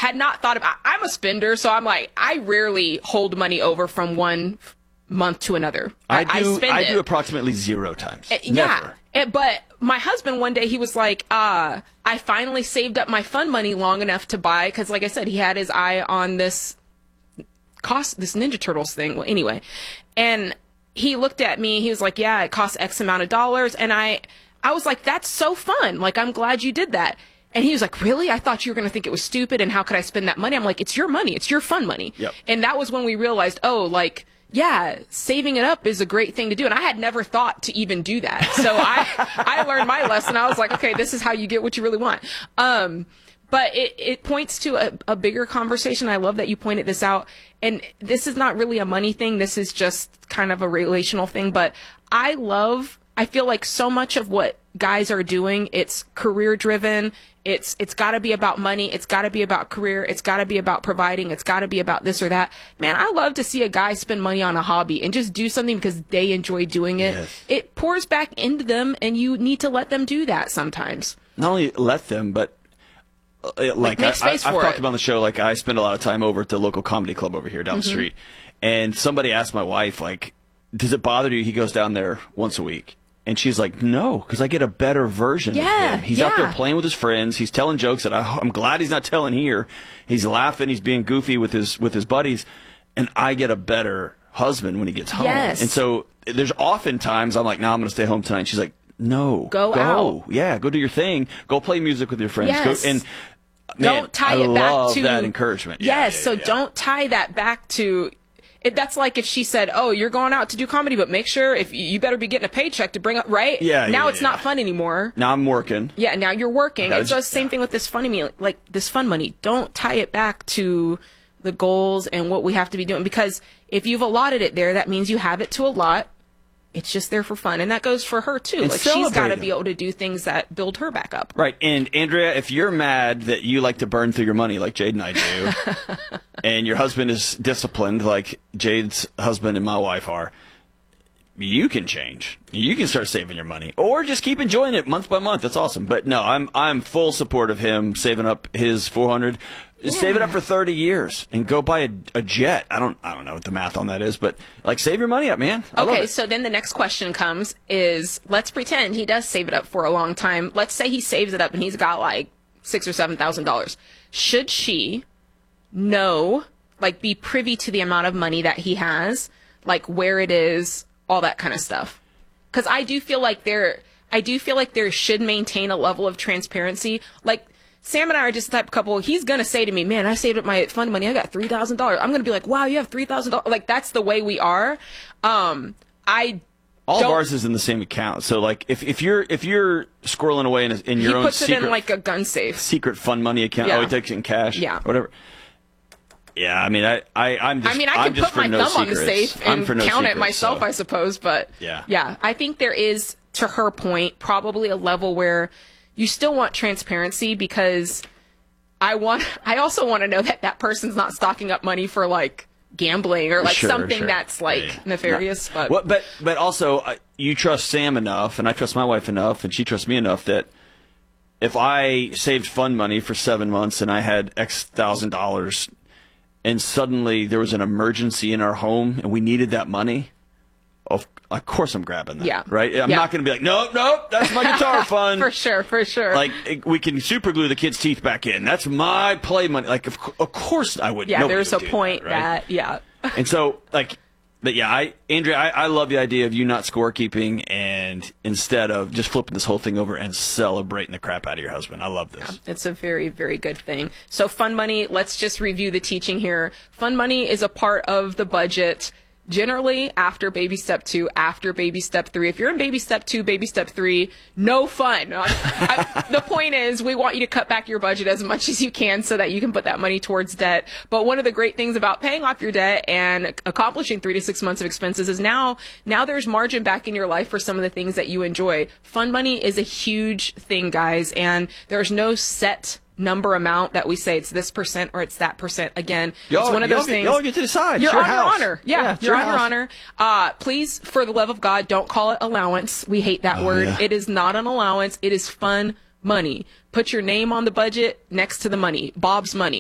had not thought about, I'm a spender, so I'm like, I rarely hold money over from one month to another. I do approximately 0 times. Yeah. But my husband, one day, he was like, I finally saved up my fun money long enough to buy, because like I said, he had his eye on this Ninja Turtles thing. Well, anyway. And he looked at me, he was like, yeah, it costs X amount of dollars. And I was like, that's so fun. Like, I'm glad you did that. And he was like, really? I thought you were going to think it was stupid, and how could I spend that money? I'm like, it's your money. It's your fun money. Yep. And that was when we realized, oh, like, yeah, saving it up is a great thing to do. And I had never thought to even do that. So I learned my lesson. I was like, okay, this is how you get what you really want. But it points to a bigger conversation. I love that you pointed this out. And this is not really a money thing. This is just kind of a relational thing. But I feel like so much of what guys are doing, it's career driven. It's got to be about money. It's got to be about career. It's got to be about providing. It's got to be about this or that. Man, I love to see a guy spend money on a hobby and just do something because they enjoy doing it. Yes. It pours back into them, and you need to let them do that sometimes. Not only let them, but like make space I've for talked it. about on the show, like I spend a lot of time over at the local comedy club over here down the street. And somebody asked my wife, like, does it bother you he goes down there once a week? And she's like, no, because I get a better version of him. He's out there playing with his friends. He's telling jokes that I'm glad he's not telling here. He's laughing. He's being goofy with his buddies. And I get a better husband when he gets home. Yes. And so there's often times I'm like, no, I'm going to stay home tonight. And she's like, no. Go out. Yeah, go do your thing. Go play music with your friends. Yes. And man, don't tie I it back love to that encouragement. Yes, don't tie that back to that's like if she said, oh, you're going out to do comedy, but make sure if you better be getting a paycheck to bring up, right? Now it's not fun anymore. Now I'm working. Yeah, now you're working. It's the same thing with this fun money, like this fun money. Don't tie it back to the goals and what we have to be doing, because if you've allotted it there, that means you have it to allot. It's just there for fun. And that goes for her, too. And like, she's got to be able to do things that build her back up. Right. And, Andrea, if you're mad that you like to burn through your money like Jade and I do, and your husband is disciplined like Jade's husband and my wife are, you can change. You can start saving your money. Or just keep enjoying it month by month. That's awesome. But, no, I'm full support of him saving up his $400. Save it up for 30 years and go buy a jet. I don't know what the math on that is, but like save your money up, man. I love it. So then the next question comes is, let's pretend he does save it up for a long time. Let's say he saves it up and he's got like $6,000 or $7,000. Should she know, like be privy to the amount of money that he has, like where it is, all that kind of stuff? Because I do feel like there should maintain a level of transparency. Like, Sam and I are just the type of couple, he's going to say to me, man, I saved up my fund money. I got $3,000. I'm going to be like, wow, you have $3,000. Like, that's the way we are. All of ours is in the same account. So, like, if you're squirreling away in your own he puts secret, it in, like, a gun safe. Secret fund money account. Yeah. Oh, he takes it in cash. Yeah. Whatever. Yeah, I mean, I can put my thumb on the safe and count it myself, I suppose. But, yeah, I think there is, to her point, probably a level where you still want transparency, because I also want to know that that person's not stocking up money for like gambling or like something that's like nefarious. But also you trust Sam enough, and I trust my wife enough, and she trusts me enough that if I saved fund money for 7 months and I had X $1,000 and suddenly there was an emergency in our home and we needed that money, of course I'm grabbing that. Yeah. Right? I'm not going to be like, nope, that's my guitar fund. For sure. Like, we can super glue the kid's teeth back in. That's my play money. Like, of course I would. Yeah, there's a point that, right? And so, like, but yeah, Andrea, I love the idea of you not scorekeeping, and instead of just flipping this whole thing over and celebrating the crap out of your husband. I love this. Yeah, it's a very, very good thing. So fund money, let's just review the teaching here. Fund money is a part of the budget. Generally, after baby step 2, after baby step 3. If you're in baby step 2, baby step 3, no fun. The point is, we want you to cut back your budget as much as you can so that you can put that money towards debt. But one of the great things about paying off your debt and accomplishing 3 to 6 months of expenses is now there's margin back in your life for some of the things that you enjoy. Fund money is a huge thing, guys, and there's no set number amount that we say it's this percent or it's that percent. Again, it's one of those things. Y'all get to decide. You're your on house. your honor. Yeah, you're on your honor. Please, for the love of God, don't call it allowance. We hate that word. Yeah. It is not an allowance. It is fun money. Put your name on the budget next to the money. Bob's money.